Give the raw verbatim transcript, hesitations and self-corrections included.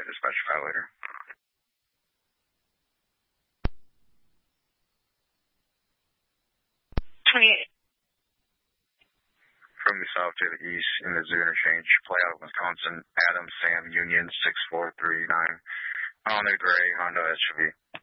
dispatch file later. twenty-eight. From the south to the east in the Zoo Interchange, play out of Wisconsin, Adam Sam Union six four three nine on a gray Honda S U V.